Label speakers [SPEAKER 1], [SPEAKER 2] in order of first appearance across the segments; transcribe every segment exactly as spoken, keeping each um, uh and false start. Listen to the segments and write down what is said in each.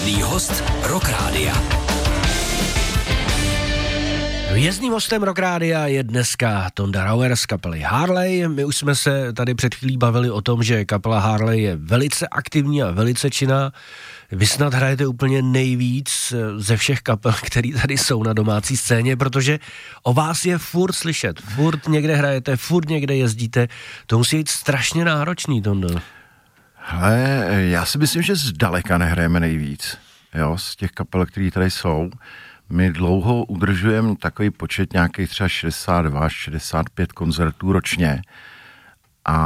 [SPEAKER 1] Hvězdný host Rock Rádia.
[SPEAKER 2] Hvězdným hostem Rock Rádia je dneska Tonda Rauer z kapely Harley. My už jsme se tady před chvílí bavili o tom, že kapela Harley je velice aktivní a velice činná. Vy snad hrajete úplně nejvíc ze všech kapel, které tady jsou na domácí scéně, protože o vás je furt slyšet. Furt někde hrajete, furt někde jezdíte. To musí být strašně náročný, Tondo.
[SPEAKER 3] Hele, já si myslím, že zdaleka nehrajeme nejvíc, jo, z těch kapel, které tady jsou. My dlouho udržujeme takový počet nějakých třeba šedesát dva šedesát pět koncertů ročně a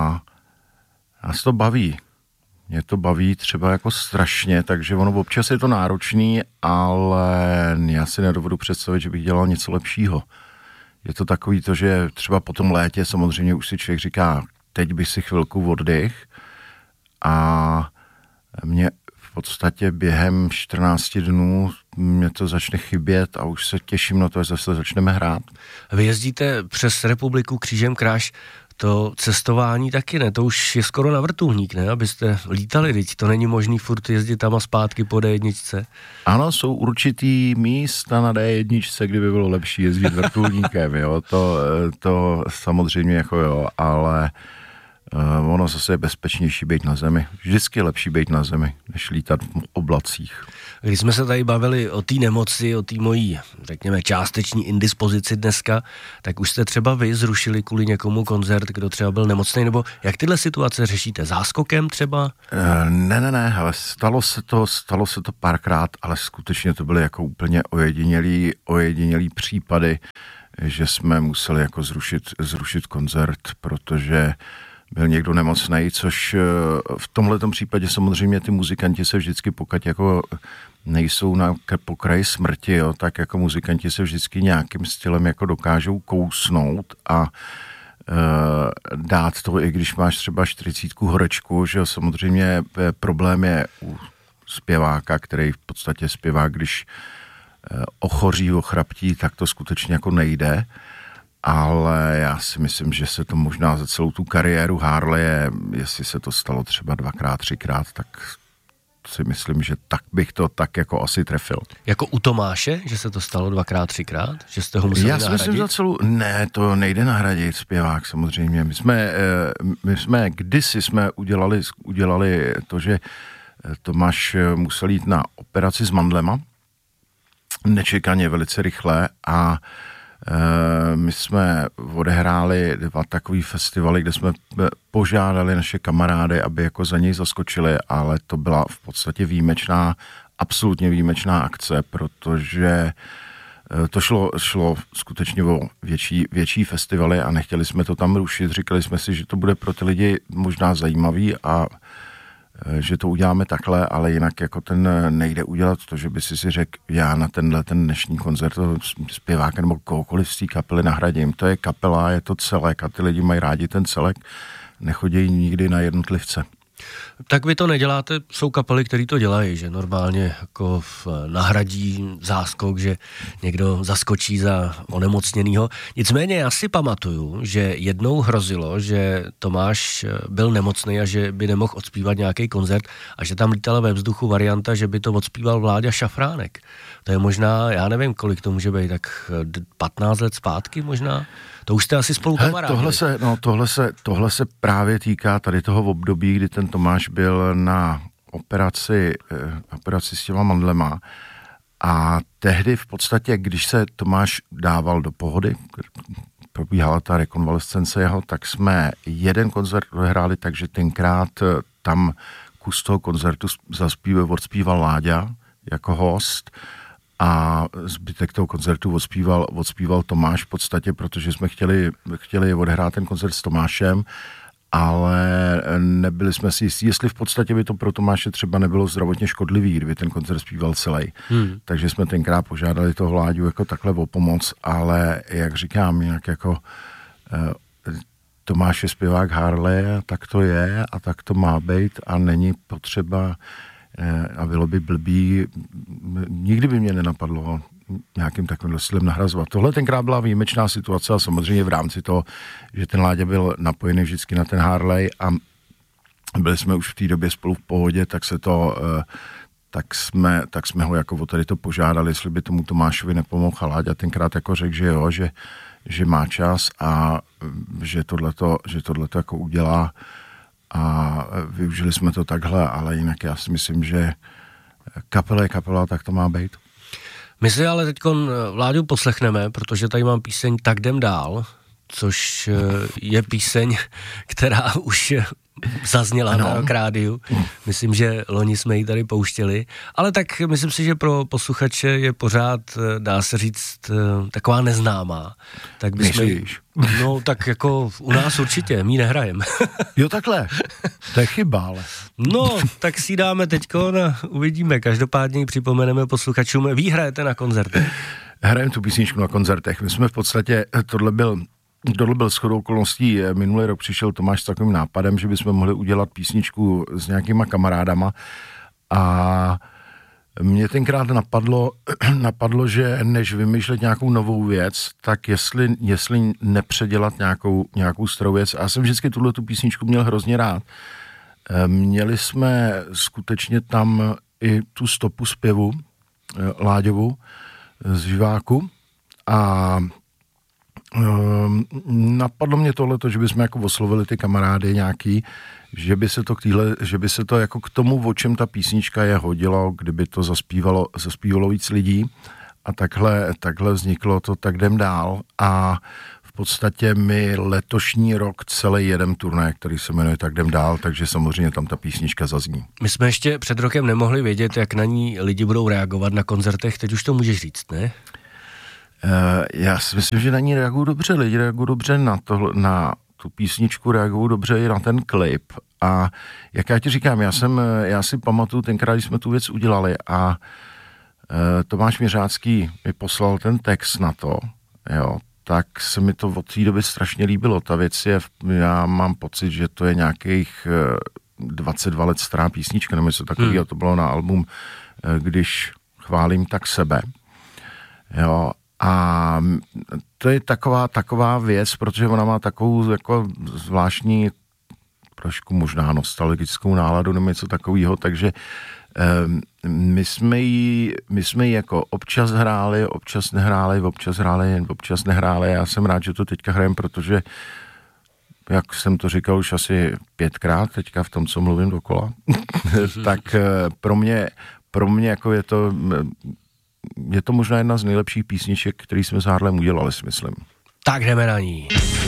[SPEAKER 3] nás to baví. Mě to baví třeba jako strašně, takže ono občas je to náročný, ale já si nedovedu představit, že bych dělal něco lepšího. Je to takový to, že třeba po tom létě samozřejmě už si člověk říká, teď bych si chvilku oddych a mě v podstatě během čtrnácti dnů mě to začne chybět a už se těším na to, že zase začneme hrát.
[SPEAKER 2] Vy jezdíte přes republiku křížem kráž, to cestování taky ne, to už je skoro na vrtulník, ne, abyste lítali, teď to není možný furt jezdit tam a zpátky po dé jedna.
[SPEAKER 3] Ano, jsou určitý místa na dé jedna, kde by bylo lepší jezdit vrtulníkem, jo, to, to samozřejmě jako jo, ale Uh, ono zase je bezpečnější být na zemi. Vždycky je lepší být na zemi, než lítat v oblacích.
[SPEAKER 2] Když jsme se tady bavili o té nemoci, o té mojí, řekněme, částeční indispozici dneska, tak už jste třeba vy zrušili kvůli někomu koncert, kdo třeba byl nemocný, nebo jak tyhle situace řešíte? Záskokem třeba?
[SPEAKER 3] Uh, ne, ne, ne, ale stalo se to, stalo se to párkrát, ale skutečně to byly jako úplně ojedinělý, ojedinělý případy, že jsme museli jako zrušit, zrušit koncert, protože byl někdo nemocnej, což v tomhletom případě samozřejmě ty muzikanti se vždycky, pokud jako nejsou na pokraji smrti, jo, tak jako muzikanti se vždycky nějakým stylem jako dokážou kousnout a e, dát to, i když máš třeba čtyřicítku horečku, že samozřejmě problém je u zpěváka, který v podstatě zpěvá, když e, ochoří, ochraptí, tak to skutečně jako nejde. Ale já si myslím, že se to možná za celou tu kariéru Harleje, jestli se to stalo třeba dvakrát, třikrát, tak si myslím, že tak bych to tak jako asi trefil.
[SPEAKER 2] Jako u Tomáše, že se to stalo dvakrát, třikrát? Že jste ho museli
[SPEAKER 3] já si
[SPEAKER 2] nahradit?
[SPEAKER 3] Myslím za celou... Ne, to nejde nahradit zpěvák samozřejmě. My jsme, my jsme kdysi jsme udělali, udělali to, že Tomáš musel jít na operaci s mandlema, nečekaně, velice rychle a my jsme odehráli dva takový festivaly, kde jsme požádali naše kamarády, aby jako za něj zaskočili, ale to byla v podstatě výjimečná, absolutně výjimečná akce, protože to šlo, šlo skutečně o větší, větší festivaly a nechtěli jsme to tam rušit. Říkali jsme si, že to bude pro ty lidi možná zajímavý a že to uděláme takhle, ale jinak jako ten nejde udělat to, že by si si řekl, já na tenhle ten dnešní koncert zpěváka nebo kohokoliv z té kapely nahradím. To je kapela, je to celek a ty lidi mají rádi ten celek, nechodí nikdy na jednotlivce.
[SPEAKER 2] Tak vy to neděláte, jsou kapely, které to dělají, že normálně jako v, nahradí záskok, že někdo zaskočí za onemocněnýho. Nicméně já si pamatuju, že jednou hrozilo, že Tomáš byl nemocný a že by nemohl odspívat nějaký koncert a že tam lítala ve vzduchu varianta, že by to odspíval Vláďa Šafránek. To je možná, já nevím, kolik to může být, tak patnáct let zpátky možná? To už jste asi spolu kamarádi.
[SPEAKER 3] Tohle se, no, tohle, se, tohle se právě týká tady toho období, kdy ten Tomáš byl na operaci, eh, operaci s těma mandlema a tehdy v podstatě, když se Tomáš dával do pohody, probíhala ta rekonvalescence jeho, tak jsme jeden koncert odehráli, takže tenkrát tam kus toho koncertu zaspíval, odspíval Láďa jako host a zbytek toho koncertu odspíval, odspíval Tomáš v podstatě, protože jsme chtěli, chtěli odehrát ten koncert s Tomášem, ale nebyli jsme si jistí, jestli v podstatě by to pro Tomáše třeba nebylo zdravotně škodlivý, kdyby ten koncert zpíval celý. Hmm. Takže jsme tenkrát požádali toho Vláďu jako takhle o pomoc, ale jak říkám, jinak jako eh, Tomáš je zpěvák Harley, tak to je a tak to má být a není potřeba eh, a bylo by blbý, nikdy by mě nenapadlo nějakým takovým stylem nahrazovat. Tohle tenkrát byla výjimečná situace a samozřejmě v rámci toho, že ten Láďa byl napojený vždycky na ten Harley a byli jsme už v té době spolu v pohodě, tak se to, tak jsme, tak jsme ho jako o tady to požádali, jestli by tomu Tomášovi nepomohl a Láďa tenkrát jako řekl, že jo, že, že má čas a že tohleto, že tohleto jako udělá a využili jsme to takhle, ale jinak já si myslím, že kapela je kapela, tak to má být.
[SPEAKER 2] My si ale teď Vláďu poslechneme, protože tady mám píseň Tak jdem dál, což je píseň, která už zazněla ano. na Rock Rádiu. Myslím, že loni jsme ji tady pouštěli, ale tak myslím si, že pro posluchače je pořád, dá se říct, taková neznámá. Tak bychom ji, no tak jako u nás určitě, my nehrajeme.
[SPEAKER 3] Jo takhle, to je chyba, ale.
[SPEAKER 2] No, tak si dáme teďko a uvidíme. Každopádně ji připomeneme posluchačům. Vy hrajete na koncertech?
[SPEAKER 3] Hrajeme tu písničku na koncertech. My jsme v podstatě, tohle byl Tohle byl shodou okolností, minulý rok přišel Tomáš s takovým nápadem, že bychom mohli udělat písničku s nějakýma kamarádama a mě tenkrát napadlo, napadlo, že než vymýšlet nějakou novou věc, tak jestli, jestli nepředělat nějakou, nějakou starou věc. A já jsem vždycky tuhle tu písničku měl hrozně rád. Měli jsme skutečně tam i tu stopu zpěvu Láďovu z Živáku a Um, napadlo mě tohleto, že bychom jako oslovili ty kamarády nějaký, že by se to k týhle, že by se to jako k tomu, o čem ta písnička je, hodilo, kdyby to zaspívalo, zaspívalo víc lidí a takhle, takhle vzniklo to Tak jdem dál a v podstatě my letošní rok celý jedem turné, který se jmenuje Tak jdem dál, takže samozřejmě tam ta písnička zazní.
[SPEAKER 2] My jsme ještě před rokem nemohli vědět, jak na ní lidi budou reagovat na koncertech, teď už to můžeš říct, ne?
[SPEAKER 3] Uh, já si myslím, že na ní reagují dobře, lidi reagují dobře na, to, na tu písničku, reagují dobře i na ten klip a jak já ti říkám, já jsem, já si pamatuju tenkrát, když jsme tu věc udělali a uh, Tomáš Měřácký mi poslal ten text na to, jo, tak se mi to od té doby strašně líbilo, ta věc je, já mám pocit, že to je nějakých uh, dvacet dva let stará písnička, nebo něco takového, hmm. to bylo na album uh, Když chválím tak sebe, jo. A to je taková, taková věc, protože ona má takovou jako zvláštní, trošku možná nostalgickou náladu nebo něco takového, takže um, my jsme ji, my jsme ji jako občas hráli, občas nehráli, občas hráli, občas nehráli. Já jsem rád, že to teďka hrajem, protože jak jsem to říkal už asi pětkrát teďka v tom, co mluvím dokola, tak pro mě, pro mě jako je to... Je to možná jedna z nejlepších písniček, který jsme s Harlem udělali, si myslím.
[SPEAKER 2] Tak jdeme na ní.